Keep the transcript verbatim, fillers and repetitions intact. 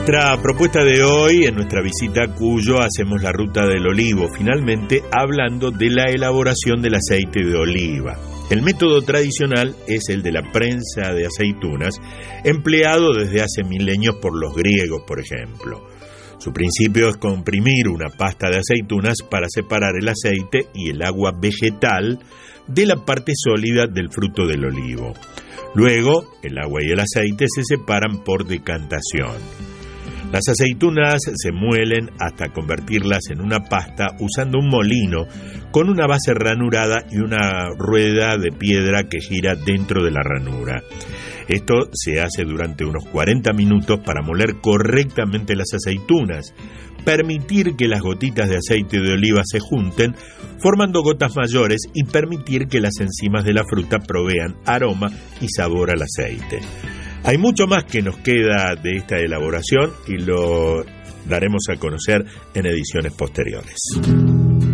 Nuestra propuesta de hoy, en nuestra visita a Cuyo, hacemos la ruta del olivo, finalmente hablando de la elaboración del aceite de oliva. El método tradicional es el de la prensa de aceitunas, empleado desde hace milenios por los griegos, por ejemplo. Su principio es comprimir una pasta de aceitunas para separar el aceite y el agua vegetal de la parte sólida del fruto del olivo. Luego, el agua y el aceite se separan por decantación. Las aceitunas se muelen hasta convertirlas en una pasta usando un molino con una base ranurada y una rueda de piedra que gira dentro de la ranura. Esto se hace durante unos cuarenta minutos para moler correctamente las aceitunas, permitir que las gotitas de aceite de oliva se junten, formando gotas mayores, y permitir que las enzimas de la fruta provean aroma y sabor al aceite. Hay mucho más que nos queda de esta elaboración y lo daremos a conocer en ediciones posteriores.